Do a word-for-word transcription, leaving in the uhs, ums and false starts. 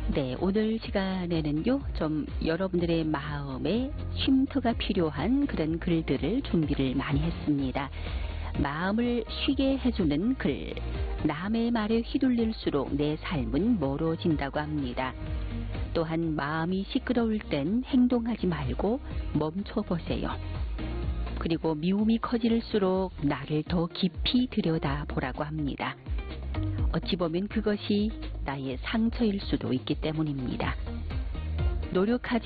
네, 오늘 시간에는요, 좀 여러분들의 마음에 쉼터가 필요한 그런 글들을 준비를 많이 했습니다. 마음을 쉬게 해주는 글. 남의 말에 휘둘릴수록 내 삶은 멀어진다고 합니다. 또한 마음이 시끄러울 땐 행동하지 말고 멈춰보세요. 그리고 미움이 커질수록 나를 더 깊이 들여다보라고 합니다. 어찌 보면 그것이 나의 상처일 수도 있기 때문입니다. 노력하지